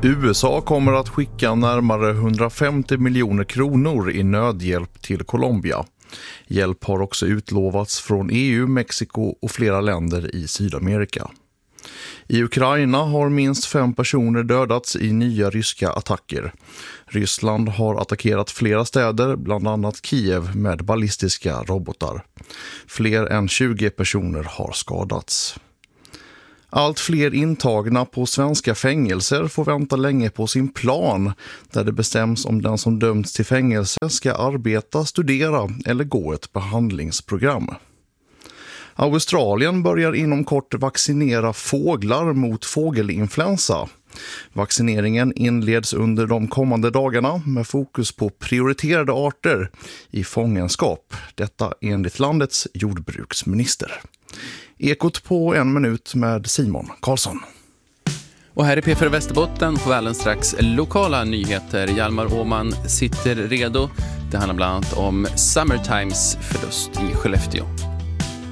USA kommer att skicka närmare 150 miljoner kronor i nödhjälp till Colombia. Hjälp har också utlovats från EU, Mexiko och flera länder i Sydamerika. I Ukraina har minst 5 personer dödats i nya ryska attacker. Ryssland har attackerat flera städer, bland annat Kiev, med ballistiska robotar. Fler än 20 personer har skadats. Allt fler intagna på svenska fängelser får vänta länge på sin plan, där det bestäms om den som dömts till fängelse ska arbeta, studera eller gå ett behandlingsprogram. Australien börjar inom kort vaccinera fåglar mot fågelinfluensa. Vaccineringen inleds under de kommande dagarna med fokus på prioriterade arter i fångenskap. Detta enligt landets jordbruksminister. Ekot på 1 minut med Simon Karlsson. Och här i P4 Västerbotten får vi alldeles strax lokala nyheter. Hjalmar Åman sitter redo. Det handlar bland annat om Summertimes förlust i Skellefteå.